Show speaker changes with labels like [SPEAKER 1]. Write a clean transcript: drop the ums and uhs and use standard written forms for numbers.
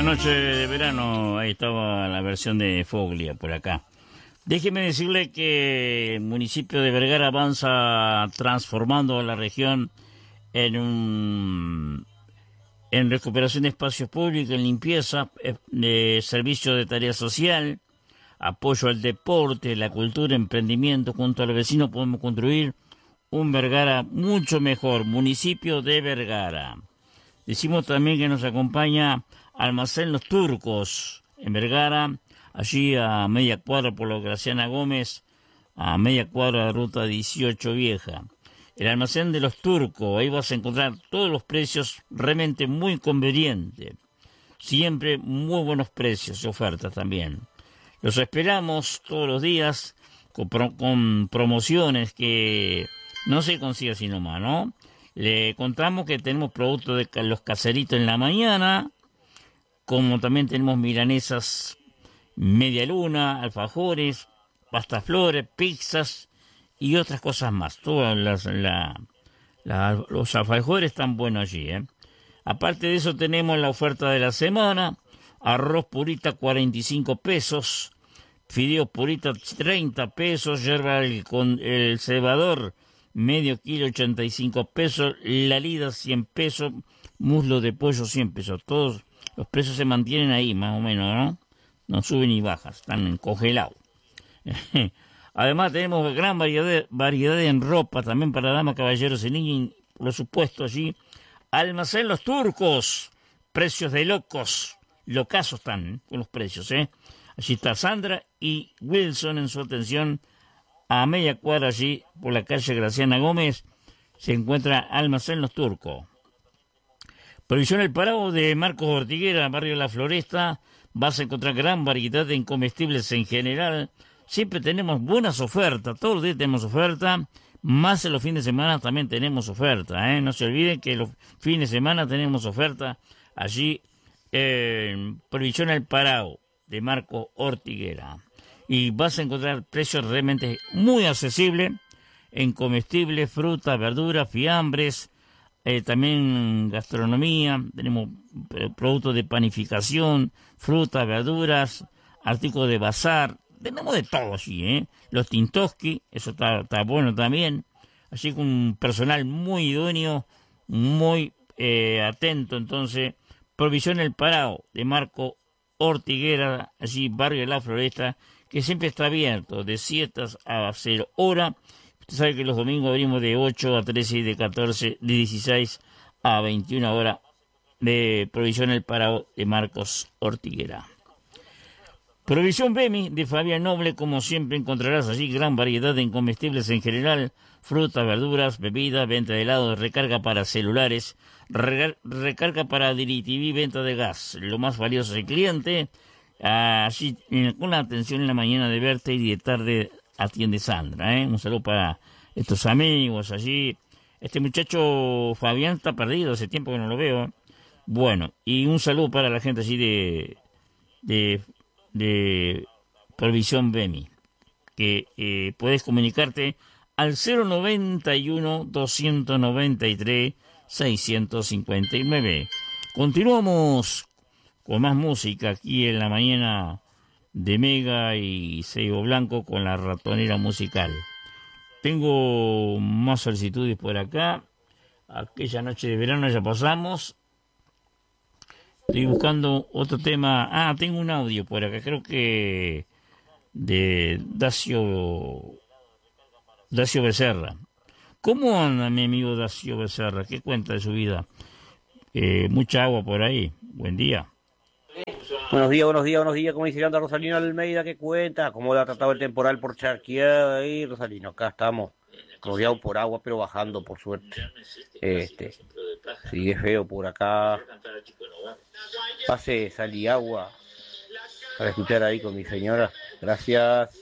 [SPEAKER 1] Aquella noche de verano, ahí estaba la versión de Foglia por acá. Déjeme decirle que el municipio de Vergara avanza transformando la región en recuperación de espacios públicos, en limpieza, de servicio de tarea social, apoyo al deporte, la cultura, emprendimiento. Junto a los vecinos podemos construir un Vergara mucho mejor, municipio de Vergara. Decimos también que nos acompaña Almacén Los Turcos en Vergara, allí a media cuadra por la Graciana Gómez, a media cuadra de Ruta 18 Vieja. El Almacén de Los Turcos, ahí vas a encontrar todos los precios realmente muy convenientes. Siempre muy buenos precios y ofertas también. Los esperamos todos los días con promociones que no se consigue así nomás, ¿no? Le contamos que tenemos productos de los caseritos en la mañana, como también tenemos milanesas media luna, alfajores, pastas flores, pizzas y otras cosas más. Todas los alfajores están buenos allí, ¿eh? Aparte de eso tenemos la oferta de la semana: arroz purita 45 pesos, fideos purita 30 pesos, yerba con el cebador medio kilo 85 pesos, la lida 100 pesos, muslo de pollo 100 pesos. Todos los precios se mantienen ahí más o menos, ¿no? No suben ni bajan, están congelados. Además tenemos gran variedad en ropa también para damas, caballeros y niños, por supuesto allí. Almacén Los Turcos, precios de locos, locazos están con los precios, ¿eh? Allí está Sandra y Wilson en su atención. A media cuadra allí, por la calle Graciana Gómez, se encuentra Almacén Los Turcos. Provisión El Parado de Marcos Ortiguera, barrio La Floresta. Vas a encontrar gran variedad de comestibles en general. Siempre tenemos buenas ofertas, todos los días tenemos oferta. Más en los fines de semana también tenemos oferta, ¿eh? No se olviden que los fines de semana tenemos oferta allí en Provisión El Parado de Marcos Ortiguera. Y vas a encontrar precios realmente muy accesibles en comestibles, frutas, verduras, fiambres, también gastronomía. Tenemos productos de panificación, frutas, verduras, artículos de bazar. Tenemos de todo allí, ¿eh? Los tintoski, eso está bueno también. Así con un personal muy idóneo, muy atento. Entonces, Provisión El Parado de Marco Ortiguera, allí barrio de La Floresta, que siempre está abierto de 7 a 0 horas. Usted sabe que los domingos abrimos de 8 a 13 y de 14, de 16 a 21 horas, de Provisión El Parado de Marcos Ortiguera. Provisión Bemi de Fabián Noble, como siempre encontrarás allí gran variedad de comestibles en general, frutas, verduras, bebidas, venta de helados, recarga para celulares, recarga para DirecTV, venta de gas. Lo más valioso es el cliente. Allí con la atención en la mañana de verte y de tarde atiende Sandra, ¿eh? Un saludo para estos amigos allí. Este muchacho Fabián está perdido, hace tiempo que no lo veo. Bueno, y un saludo para la gente allí de Provisión Bemi, que puedes comunicarte al 091-293-659. Continuamos con más música aquí en la mañana de Mega y Seibo Blanco con la ratonera musical. Tengo más solicitudes por acá. Aquella noche de verano ya pasamos. Estoy buscando otro tema. Tengo un audio por acá, creo que de Dacio Becerra. ¿Cómo anda mi amigo Dacio Becerra? ¿Qué cuenta de su vida? Mucha agua por ahí. Buen día.
[SPEAKER 2] Buenos días, ¿cómo dice anda Rosalino Almeida? ¿Qué cuenta? ¿Cómo le ha tratado el temporal por Charqueada ahí, Rosalino? Acá estamos rodeados por agua, pero bajando, por suerte. Sigue feo por acá. Pase, salí agua para escuchar ahí con mi señora. Gracias.